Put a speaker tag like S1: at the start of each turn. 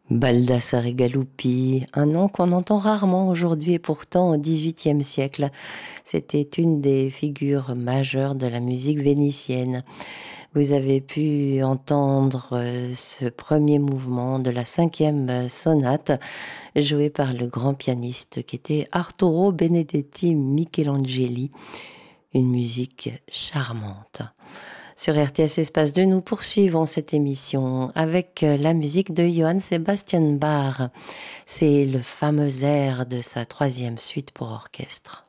S1: Baldassare Galuppi, un nom qu'on entend rarement aujourd'hui et pourtant au XVIIIe siècle, c'était une des figures majeures de la musique vénitienne. Vous avez pu entendre ce premier mouvement de la cinquième sonate joué par le grand pianiste qui était Arturo Benedetti Michelangeli. Une musique charmante. Sur RTS Espace 2, nous poursuivons cette émission avec la musique de Johann Sebastian Bach. C'est le fameux air de sa troisième suite pour orchestre.